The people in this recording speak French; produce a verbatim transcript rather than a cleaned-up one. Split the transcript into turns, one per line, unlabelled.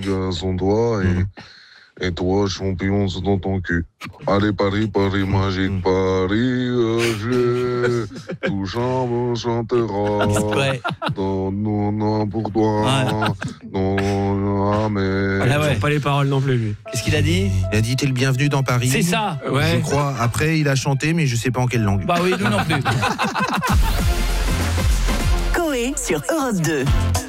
à son doigt et, et toi, champion, c'est dans ton cul. Allez, Paris, Paris, magique, Paris, euh, je tout chambre chantera.
Ouais.
Non, non, non, pour toi.
Ouais.
Non, non, mais.
Ah ouais.
Pas les paroles non plus, lui.
Qu'est-ce qu'il a dit?
Il a dit t'es le bienvenu dans Paris.
C'est ça.
Ouais.
Je crois. Après, il a chanté, mais je sais pas en quelle langue.
Bah oui, nous non plus.
Coé sur Europe deux.